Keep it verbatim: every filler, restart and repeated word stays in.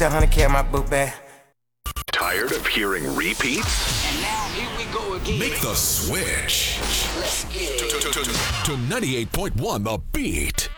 seven hundred K in my book bag. Tired of hearing repeats? And now here we go again. Make the switch Let's get it. to ninety-eight point one The Beat.